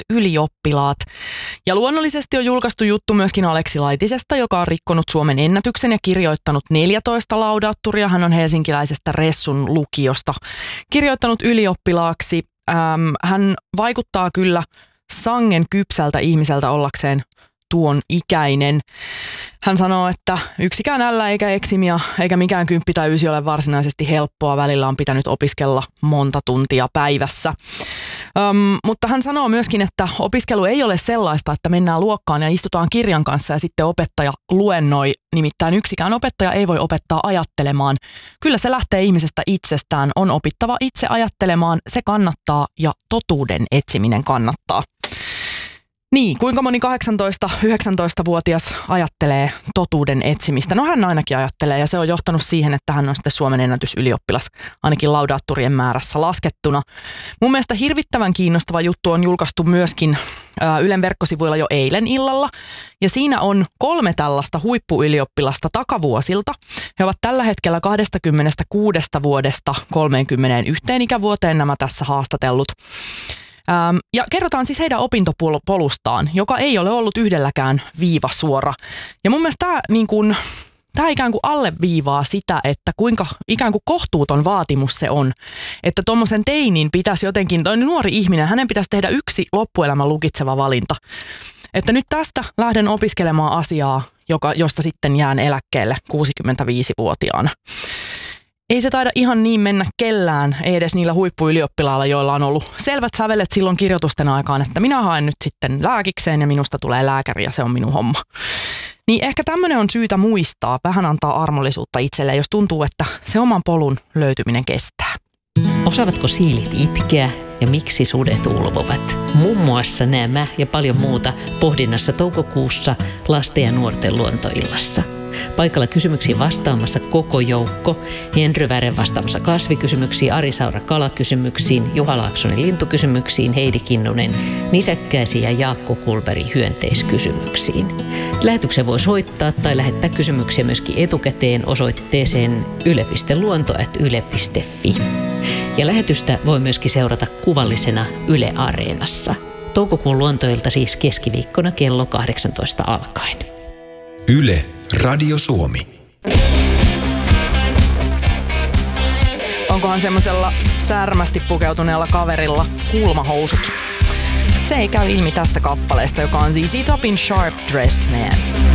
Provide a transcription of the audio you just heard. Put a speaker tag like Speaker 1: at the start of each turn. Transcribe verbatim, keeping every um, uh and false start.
Speaker 1: ylioppilaat. Ja luonnollisesti on julkaistu juttu myöskin Aleksi Laitisesta, joka on rikkonut Suomen ennätyksen ja kirjoittanut neljätoista laudaatturia. Hän on helsinkiläisestä Ressun lukiosta kirjoittanut ylioppilaaksi. Ähm, hän vaikuttaa kyllä sangen kypsältä ihmiseltä ollakseen tuon ikäinen. Hän sanoo, että yksikään ällä eikä eksimia eikä mikään kymppi tai ysi ole varsinaisesti helppoa. Välillä on pitänyt opiskella monta tuntia päivässä. Öm, mutta hän sanoo myöskin, että opiskelu ei ole sellaista, että mennään luokkaan ja istutaan kirjan kanssa ja sitten opettaja luennoi. Nimittäin yksikään opettaja ei voi opettaa ajattelemaan. Kyllä se lähtee ihmisestä itsestään. On opittava itse ajattelemaan. Se kannattaa ja totuuden etsiminen kannattaa. Niin, kuinka moni kahdeksantoista-yhdeksäntoista-vuotias ajattelee totuuden etsimistä? No hän ainakin ajattelee ja se on johtanut siihen, että hän on sitten Suomen ennätysylioppilas ainakin laudaatturien määrässä laskettuna. Mun mielestä hirvittävän kiinnostava juttu on julkaistu myöskin ä, Ylen verkkosivuilla jo eilen illalla. Ja siinä on kolme tällaista huippuylioppilasta takavuosilta. He ovat tällä hetkellä kaksikymmentäkuusi vuodesta kolmekymmentäyksi ikävuoteen nämä tässä haastatellut. Ähm, ja kerrotaan siis heidän opintopolustaan, joka ei ole ollut yhdelläkään viivasuora. Ja mun mielestä tämä niin kuin, tämä ikään kuin alleviivaa sitä, että kuinka ikään kuin kohtuuton vaatimus se on. Että tuommoisen teinin pitäisi jotenkin, toi nuori ihminen, hänen pitäisi tehdä yksi loppuelämän lukitseva valinta. Että nyt tästä lähden opiskelemaan asiaa, joka, josta sitten jään eläkkeelle kuusikymmentäviisivuotiaana. Ei se taida ihan niin mennä kellään, ei edes niillä huippuylioppilailla, joilla on ollut selvät sävelet silloin kirjoitusten aikaan, että minä haen nyt sitten lääkikseen ja minusta tulee lääkäri ja se on minun homma. Niin ehkä tämmöinen on syytä muistaa, vähän antaa armollisuutta itselleen, jos tuntuu, että se oman polun löytyminen kestää.
Speaker 2: Osaavatko siilit itkeä ja miksi sudet ulvovat? Muun muassa nämä ja paljon muuta pohdinnassa toukokuussa lasten ja nuorten luontoillassa. Paikalla kysymyksiin vastaamassa koko joukko. Henry Väre vastaamassa kasvikysymyksiin, Ari Saura kalakysymyksiin, Juha Laaksonen lintukysymyksiin, Heidi Kinnunen nisäkkäisiin ja Jaakko Kulberi hyönteiskysymyksiin. Lähetyksen voi soittaa tai lähettää kysymyksiä myöskin etukäteen osoitteeseen yle piste luonto ät yle piste fi. Ja lähetystä voi myöskin seurata kuvallisena Yle Areenassa. Toukokuun luontoilta siis keskiviikkona kello kahdeksantoista alkaen.
Speaker 3: Yle Radio Suomi.
Speaker 1: Onkohan semmoisella särmästi pukeutuneella kaverilla kulmahousut? Se ei käy ilmi tästä kappaleesta, joka on Z Z Topin Sharp Dressed Man.